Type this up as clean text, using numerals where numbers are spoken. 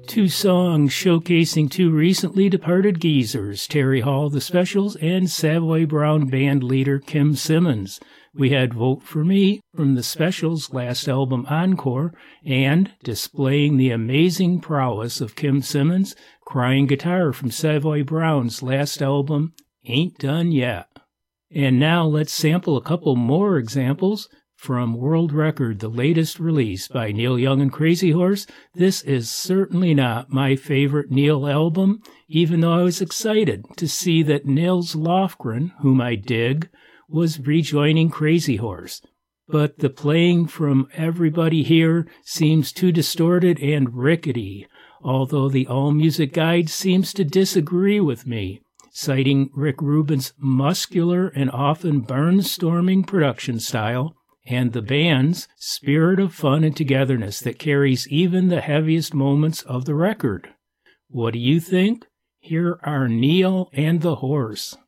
Two songs showcasing two recently departed geezers, Terry Hall, The Specials, and Savoy Brown band leader Kim Simmons. We had Vote for Me from The Specials' last album, Encore, and, displaying the amazing prowess of Kim Simmons, Crying Guitar from Savoy Brown's last album, Ain't Done Yet. And now let's sample a couple more examples from World Record, the latest release by Neil Young and Crazy Horse. This is certainly not my favorite Neil album, even though I was excited to see that Nils Lofgren, whom I dig, was rejoining Crazy Horse. But the playing from everybody here seems too distorted and rickety, although the AllMusic Guide seems to disagree with me, citing Rick Rubin's muscular and often barnstorming production style, and the band's spirit of fun and togetherness that carries even the heaviest moments of the record. What do you think? Here are Neil and the Horse.